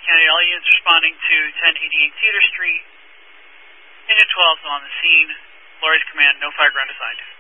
County, all units responding to 1088 Cedar Street. Engine 12 is on the scene. Lori's command, no fire ground assigned.